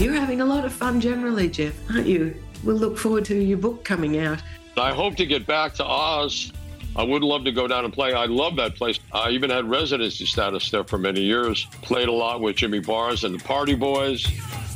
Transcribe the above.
You're having a lot of fun generally, Jeff, aren't you? We'll look forward to your book coming out. I hope to get back to Oz. I would love to go down and play. I love that place. I even had residency status there for many years. Played a lot with Jimmy Bars and the Party Boys.